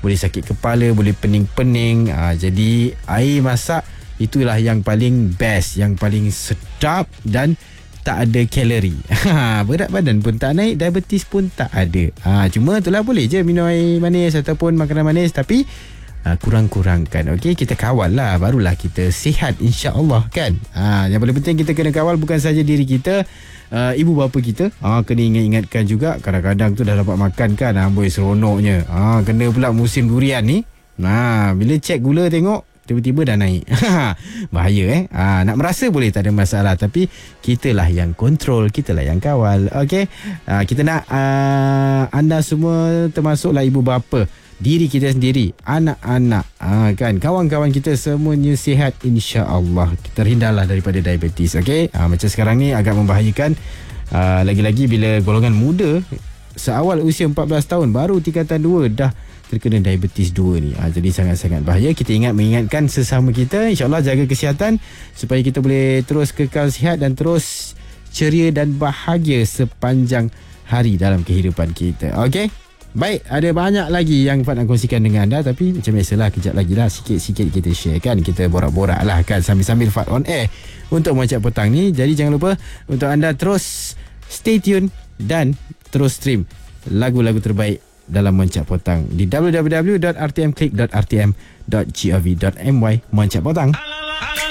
boleh sakit kepala, boleh pening-pening. Jadi air masak itulah yang paling best, yang paling sedap dan tak ada kalori. Berat badan pun tak naik, diabetes pun tak ada. Cuma itulah, boleh je minum air manis ataupun makanan manis, tapi kurang-kurangkan. Okey, kita kawal lah, barulah kita sihat, insya-Allah kan. Yang paling penting kita kena kawal bukan saja diri kita, ibu bapa kita. Kena ingatkan juga, kadang-kadang tu dah dapat makan kan, amboi seronoknya. Kena pula musim durian ni. Bila cek gula tengok tiba-tiba dah naik. Bahaya nak merasa boleh, tak ada masalah, tapi kitalah yang kontrol, kitalah yang kawal. Okey, kita nak anda semua, termasuklah ibu bapa, diri kita sendiri, anak-anak, kan, kawan-kawan kita semuanya sihat, insya-Allah. Terhindarlah daripada diabetes. Okey, macam sekarang ni agak membahayakan, lagi-lagi bila golongan muda seawal usia 14 tahun baru tingkatan 2 dah terkena diabetes 2 ni. Jadi sangat-sangat bahaya. Kita mengingatkan sesama kita, insya-Allah jaga kesihatan supaya kita boleh terus kekal sihat dan terus ceria dan bahagia sepanjang hari dalam kehidupan kita. Okey, baik, ada banyak lagi yang Fad nak kongsikan dengan anda, tapi macam biasalah, kejap lagi lah, sikit-sikit kita share kan, kita borak-borak lah kan, sambil-sambil Fad on air untuk Moncak Petang ni. Jadi jangan lupa untuk anda terus stay tune dan terus stream lagu-lagu terbaik dalam Moncak Petang di www.rtmclick.rtm.gov.my. Moncak Petang.